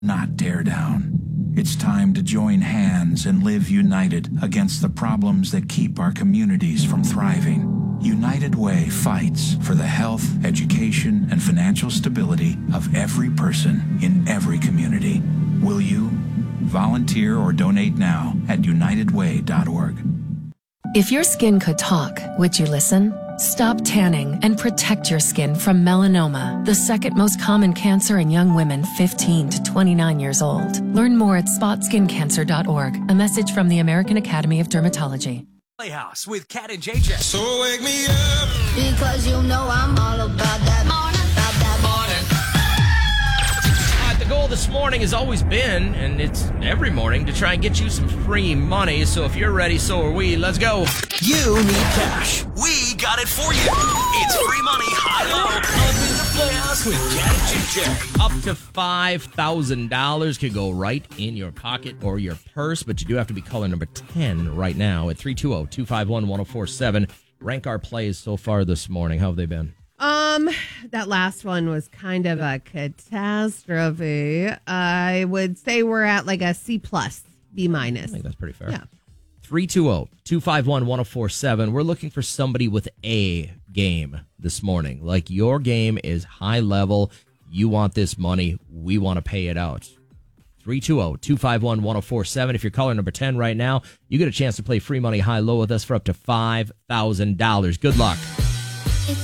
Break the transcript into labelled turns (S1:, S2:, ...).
S1: not tear down. It's time to join hands and live united against the problems that keep our communities from thriving. United Way fights for the health, education, and financial stability of every person in every community. Will you? Volunteer or donate now at unitedway.org.
S2: If your skin could talk, would you listen? Stop tanning and protect your skin from melanoma, the second most common cancer in young women 15 to 29 years old. Learn more at spotskincancer.org. A message from the American Academy of Dermatology.
S3: Playhouse with Cat and JJ.
S4: So wake me up,
S5: because you know I'm all about that morning, about that morning.
S3: The goal this morning has always been, and it's every morning, to try and get you some free money. So if you're ready, so are we. Let's go. You need cash. We got it for you. It's free money, high-low, up in the Playhouse with Cat and JJ. Up to $5,000 could go right in your pocket or your purse, but you do have to be caller number 10 right now at 320-251-1047. Rank our plays so far this morning. How have they been?
S6: That last one was kind of a catastrophe. I would say we're at like a C+, B-. I
S3: think that's pretty fair.
S6: Yeah.
S3: 320-251-1047. We're looking for somebody with a game this morning. Like, your game is high level. You want this money. We want to pay it out. 320-251-1047. If you're caller number 10 right now, you get a chance to play free money high-low with us for up to $5,000. Good luck.